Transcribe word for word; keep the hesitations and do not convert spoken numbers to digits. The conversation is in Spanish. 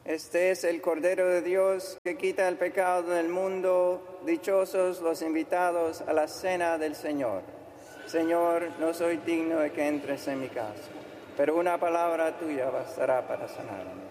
Este es el Cordero de Dios que quita el pecado del mundo. Dichosos los invitados a la cena del Señor. Señor, no soy digno de que entres en mi casa, pero una palabra tuya bastará para sanarme.